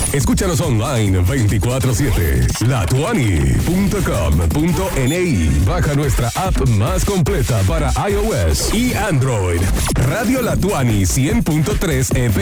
Escúchanos online 24/7. latuani.com.ni. Baja nuestra app más completa para iOS y Android. Radio La Tuani 100.3 FM.